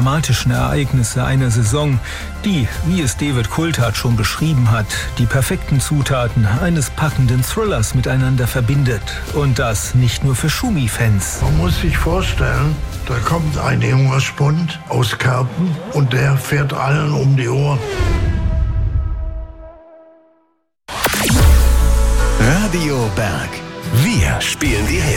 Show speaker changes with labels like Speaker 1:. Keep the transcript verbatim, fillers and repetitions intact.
Speaker 1: dramatischen Ereignisse einer Saison, die, wie es David Coulthard schon beschrieben hat, die perfekten Zutaten eines packenden Thrillers miteinander verbindet. Und das nicht nur für Schumi-Fans.
Speaker 2: Man muss sich vorstellen, da kommt ein junger Spund aus Kerpen und der fährt allen um die Ohren.
Speaker 3: Radio Berg. Wir spielen die Hits.